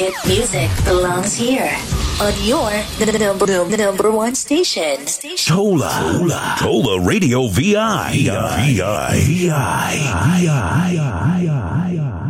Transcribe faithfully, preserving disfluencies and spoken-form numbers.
Hit music belongs here on your the number, the number one station. Tola. Tola. Tola Radio V I. V I. V I. V I. V I.